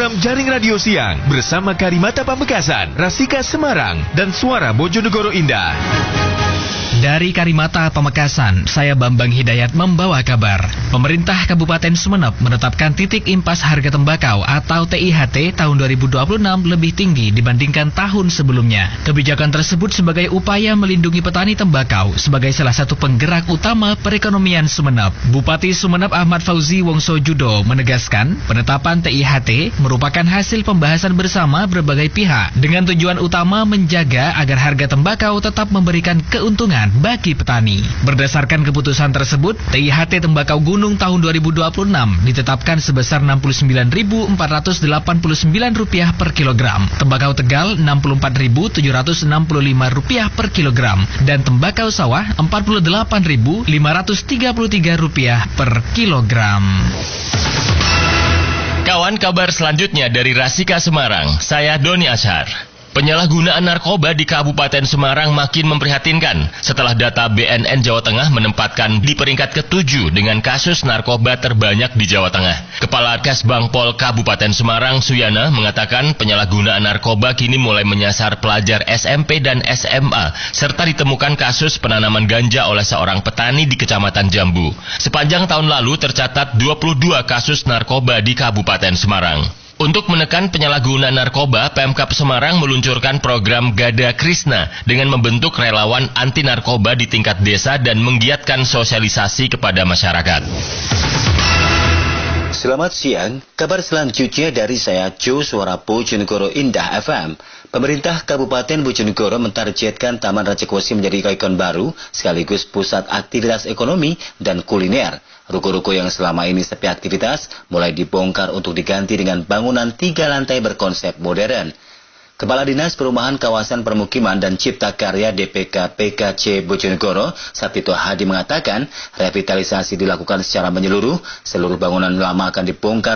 program Jaring Radio Siang bersama Karimata Pamekasan, Rasika Semarang, dan Suara Bojonegoro Indah. Dari Karimata Pamekasan, saya Bambang Hidayat membawa kabar. Pemerintah Kabupaten Sumeneb menetapkan titik impas harga tembakau atau TIHT tahun 2026 lebih tinggi dibandingkan tahun sebelumnya. Kebijakan tersebut sebagai upaya melindungi petani tembakau sebagai salah satu penggerak utama perekonomian Sumeneb. Bupati Sumeneb Ahmad Fauzi Wongso Judo menegaskan penetapan TIHT merupakan hasil pembahasan bersama berbagai pihak dengan tujuan utama menjaga agar harga tembakau tetap memberikan keuntungan bagi petani. Berdasarkan keputusan tersebut, TIHT tembakau gunung tahun 2026 ditetapkan sebesar Rp69.489 per kilogram, tembakau Tegal Rp64.765 per kilogram, dan tembakau sawah Rp48.533 per kilogram. Kawan, kabar selanjutnya dari Rasika Semarang, saya Doni Ashar. Penyalahgunaan narkoba di Kabupaten Semarang makin memprihatinkan setelah data BNN Jawa Tengah menempatkan di peringkat ke-7 dengan kasus narkoba terbanyak di Jawa Tengah. Kepala Kesbangpol Kabupaten Semarang, Suyana, mengatakan penyalahgunaan narkoba kini mulai menyasar pelajar SMP dan SMA, serta ditemukan kasus penanaman ganja oleh seorang petani di Kecamatan Jambu. Sepanjang tahun lalu tercatat 22 kasus narkoba di Kabupaten Semarang. Untuk menekan penyalahgunaan narkoba, Pemkab Semarang meluncurkan program Gada Krisna dengan membentuk relawan anti narkoba di tingkat desa dan menggiatkan sosialisasi kepada masyarakat. Selamat siang, kabar selanjutnya dari saya Jo Suara Bojonegoro Indah FM. Pemerintah Kabupaten Bojonegoro mentargetkan Taman Rajakosi menjadi ikon baru sekaligus pusat aktivitas ekonomi dan kuliner. Ruko-ruko yang selama ini sepi aktivitas mulai dibongkar untuk diganti dengan bangunan 3 lantai berkonsep modern. Kepala Dinas Perumahan Kawasan Permukiman dan Cipta Karya DPK PKC Bojonegoro, Sapito Hadi mengatakan revitalisasi dilakukan secara menyeluruh, seluruh bangunan lama akan dibongkar